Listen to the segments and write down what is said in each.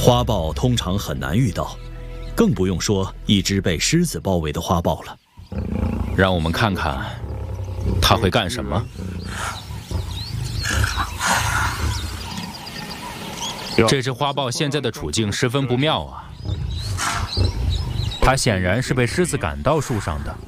花豹通常很难遇到，更不用说一只被狮子包围的花豹了。 让我们看看，它会干什么。这只花豹现在的处境十分不妙啊！它显然是被狮子赶到树上的。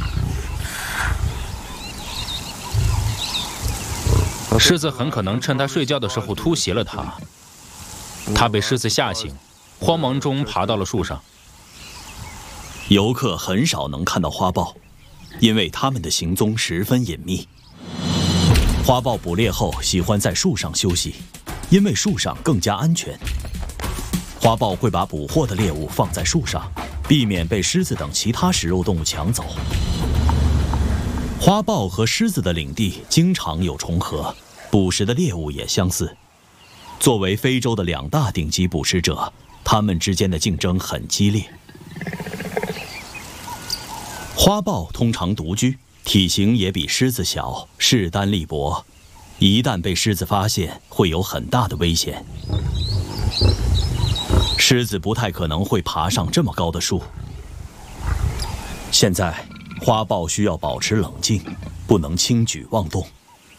狮子很可能趁它睡觉的时候突袭了它。它被狮子吓醒，慌忙中爬到了树上。 游客很少能看到花豹，因为它们的行踪十分隐秘。花豹捕猎后喜欢在树上休息，因为树上更加安全。花豹会把捕获的猎物放在树上，避免被狮子等其他食肉动物抢走。花豹和狮子的领地经常有重合，捕食的猎物也相似。作为非洲的2大顶级捕食者，它们之间的竞争很激烈。花豹通常独居，体型也比狮子小，势单力薄，一旦被狮子发现，会有很大的危险。狮子不太可能会爬上这么高的树。现在，花豹需要保持冷静，不能轻举妄动。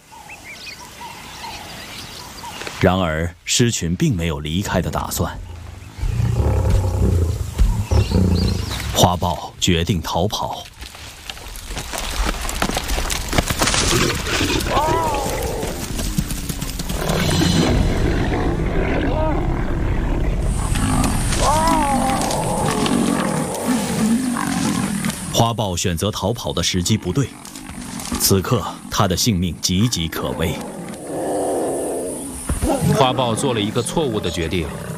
然而，狮群并没有离开的打算。花豹决定逃跑。花豹选择逃跑的时机不对，此刻它的性命岌岌可危。 花豹做了一个错误的决定，